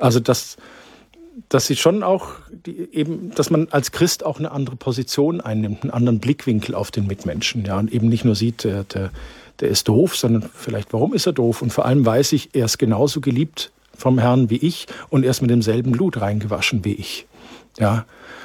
Also dass sie schon auch, dass man als Christ auch eine andere Position einnimmt, einen anderen Blickwinkel auf den Mitmenschen. Ja, und eben nicht nur sieht, der ist doof, sondern vielleicht, warum ist er doof? Und vor allem weiß ich, er ist genauso geliebt vom Herrn wie ich und er ist mit demselben Blut reingewaschen wie ich. Ja,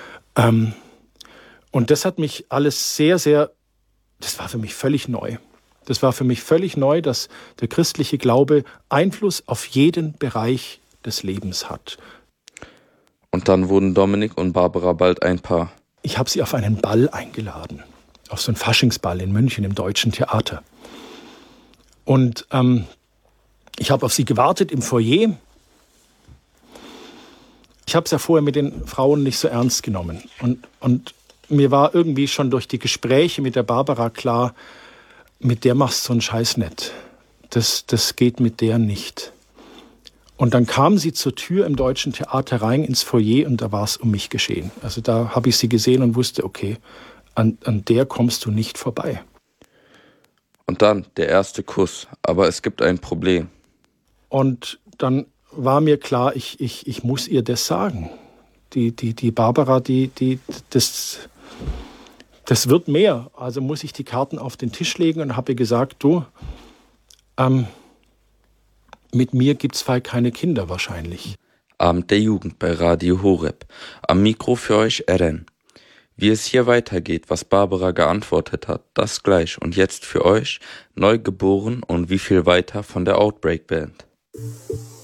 und das hat mich alles das war für mich völlig neu. Das war für mich völlig neu, dass der christliche Glaube Einfluss auf jeden Bereich des Lebens hat. Und dann wurden Dominik und Barbara bald ein Paar. Ich habe sie auf einen Ball eingeladen, auf so einen Faschingsball in München im Deutschen Theater. Und ich habe auf sie gewartet im Foyer. Ich habe es ja vorher mit den Frauen nicht so ernst genommen. Und mir war irgendwie schon durch die Gespräche mit der Barbara klar, mit der machst du so einen Scheiß nicht. Das geht mit der nicht. Und dann kam sie zur Tür im Deutschen Theater rein ins Foyer und da war es um mich geschehen. Also da habe ich sie gesehen und wusste, okay, an der kommst du nicht vorbei. Und dann der erste Kuss, aber es gibt ein Problem. Und dann war mir klar, ich muss ihr das sagen. Die Barbara, das wird mehr. Also muss ich die Karten auf den Tisch legen und habe ihr gesagt, du, mit mir gibt's keine Kinder wahrscheinlich. Abend der Jugend bei Radio Horeb. Am Mikro für euch Eren. Wie es hier weitergeht, was Barbara geantwortet hat, das gleich. Und jetzt für euch Neugeboren und wie viel weiter von der Outbreak Band.